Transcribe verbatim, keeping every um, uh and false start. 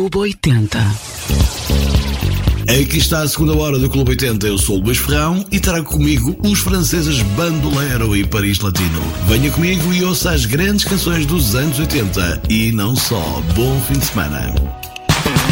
Clube oitenta. Aqui está a segunda hora do Clube oitenta. Eu sou o Luís Ferrão e trago comigo os franceses Bandolero e Paris Latino. Venha comigo e ouça as grandes canções dos anos oitenta e não só. Bom fim de semana.